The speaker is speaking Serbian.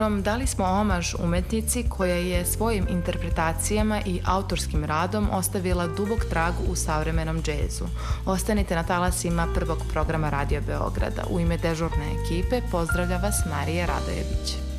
Dali smo omaž umetnici koja je svojim interpretacijama i autorskim radom ostavila dubok trag u savremenom džezu. Ostanite na talasima prvog programa Radio Beograda. U ime dežurne ekipe pozdravlja vas Marija Radojević.